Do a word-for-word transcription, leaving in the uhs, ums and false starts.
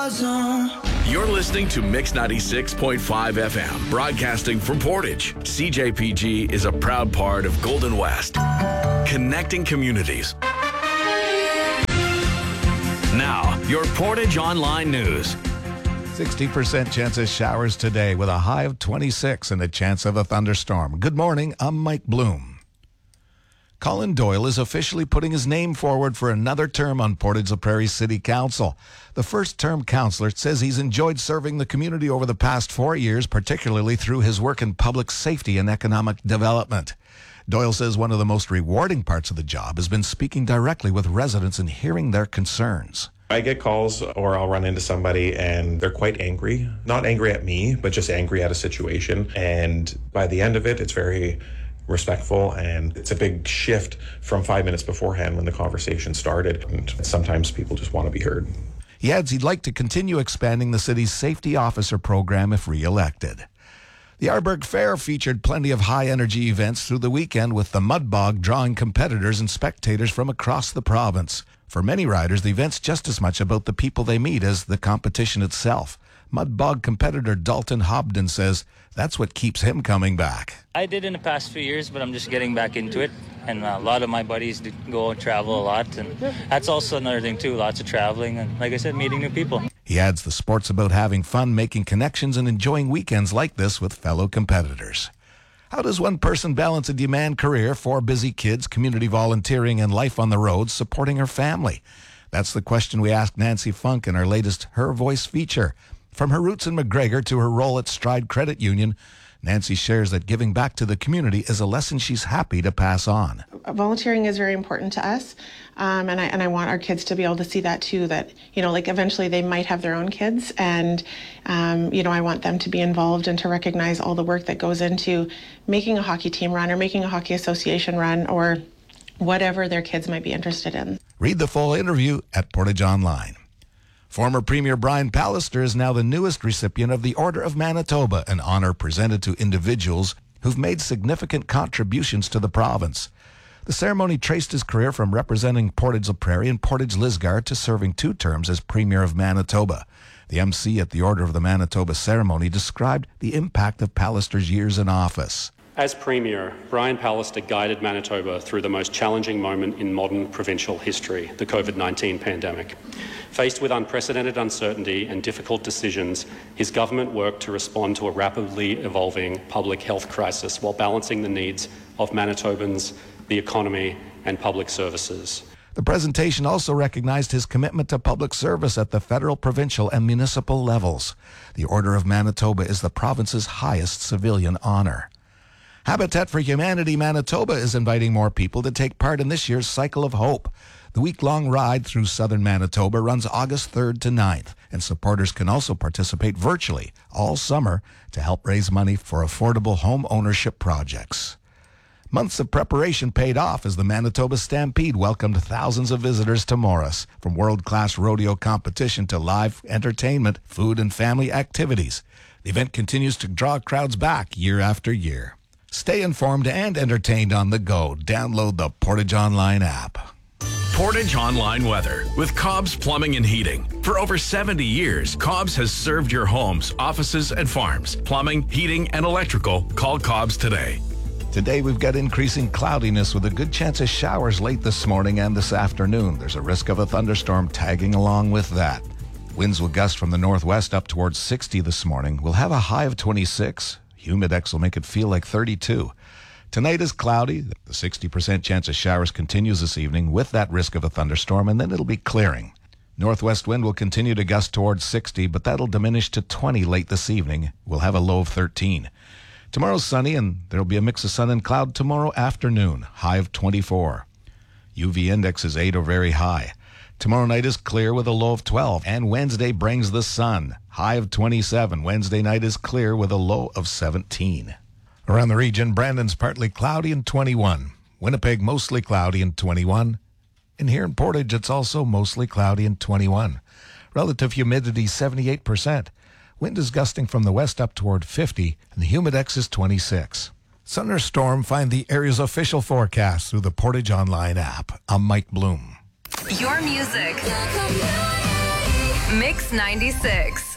was on. You're listening to Mix ninety-six point five F M, broadcasting from Portage. C J P G is a proud part of Golden West, connecting communities. Now, your Portage Online News. sixty percent chance of showers today with a high of twenty-six and a chance of a thunderstorm. Good morning, I'm Mike Bloom. Colin Doyle is officially putting his name forward for another term on Portage la Prairie City Council. The first-term councillor says he's enjoyed serving the community over the past four years, particularly through his work in public safety and economic development. Doyle says one of the most rewarding parts of the job has been speaking directly with residents and hearing their concerns. I get calls or I'll run into somebody and they're quite angry. Not angry at me, but just angry at a situation. And by the end of it, it's very respectful, and it's a big shift from five minutes beforehand when the conversation started. And sometimes people just want to be heard. He adds he'd like to continue expanding the city's safety officer program if re-elected. The Arborg Fair featured plenty of high-energy events through the weekend, with the Mud Bog drawing competitors and spectators from across the province. For many riders, the event's just as much about the people they meet as the competition itself. Mud Bog competitor Dalton Hobden says that's what keeps him coming back. I did in the past few years, but I'm just getting back into it. And a lot of my buddies go and travel a lot. And that's also another thing, too, lots of traveling. And like I said, meeting new people. He adds the sport's about having fun, making connections, and enjoying weekends like this with fellow competitors. How does one person balance a demand career, four busy kids, community volunteering, and life on the road, supporting her family? That's the question we asked Nancy Funk in our latest Her Voice feature. From her roots in McGregor to her role at Stride Credit Union, Nancy shares that giving back to the community is a lesson she's happy to pass on. Volunteering is very important to us, um, and I and I want our kids to be able to see that too, that, you know, like eventually they might have their own kids, and, um, you know, I want them to be involved and to recognize all the work that goes into making a hockey team run or making a hockey association run or whatever their kids might be interested in. Read the full interview at Portage Online. Former Premier Brian Pallister is now the newest recipient of the Order of Manitoba, an honor presented to individuals who've made significant contributions to the province. The ceremony traced his career from representing Portage la Prairie and Portage Lisgar to serving two terms as Premier of Manitoba. The M C at the Order of the Manitoba ceremony described the impact of Pallister's years in office. As Premier, Brian Pallister guided Manitoba through the most challenging moment in modern provincial history, the COVID nineteen pandemic. Faced with unprecedented uncertainty and difficult decisions, his government worked to respond to a rapidly evolving public health crisis while balancing the needs of Manitobans, the economy, and public services. The presentation also recognized his commitment to public service at the federal, provincial, and municipal levels. The Order of Manitoba is the province's highest civilian honor. Habitat for Humanity Manitoba is inviting more people to take part in this year's Cycle of Hope. The week-long ride through southern Manitoba runs August third to ninth, and supporters can also participate virtually all summer to help raise money for affordable home ownership projects. Months of preparation paid off as the Manitoba Stampede welcomed thousands of visitors to Morris. From world-class rodeo competition to live entertainment, food, and family activities, the event continues to draw crowds back year after year. Stay informed and entertained on the go. Download the Portage Online app. Portage Online weather with Cobb's Plumbing and Heating. For over seventy years, Cobb's has served your homes, offices, and farms. Plumbing, heating, and electrical. Call Cobb's today. Today we've got increasing cloudiness with a good chance of showers late this morning and this afternoon. There's a risk of a thunderstorm tagging along with that. Winds will gust from the northwest up towards sixty this morning. We'll have a high of twenty-six. Humidex will make it feel like thirty-two. Tonight is cloudy. The sixty percent chance of showers continues this evening with that risk of a thunderstorm, and then it'll be clearing. Northwest wind will continue to gust towards sixty, but that'll diminish to twenty late this evening. We'll have a low of thirteen. Tomorrow's sunny, and there'll be a mix of sun and cloud tomorrow afternoon, high of twenty-four. U V index is eight or very high. Tomorrow night is clear with a low of twelve, and Wednesday brings the sun, high of twenty-seven. Wednesday night is clear with a low of seventeen. Around the region, Brandon's partly cloudy and twenty-one. Winnipeg mostly cloudy and twenty-one. And here in Portage, it's also mostly cloudy and twenty-one. Relative humidity seventy-eight percent. Wind is gusting from the west up toward fifty, and the humidex is twenty-six. Sun or storm, find the area's official forecast through the Portage Online app. I'm Mike Bloom. Your music. Mix ninety-six.